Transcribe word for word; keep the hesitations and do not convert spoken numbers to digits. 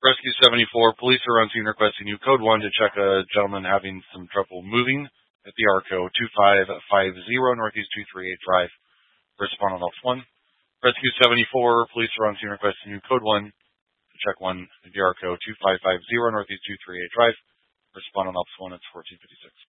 Rescue seventy-four, police are on scene requesting you code one to check a gentleman having some trouble moving at the ARCO two five five zero Northeast two three eight Drive. Respond on Ops one. Rescue seventy-four, police are on scene requesting you code one to check one at the ARCO two five five zero Northeast two three eight Drive. Respond on Ops one, it's fourteen fifty-six.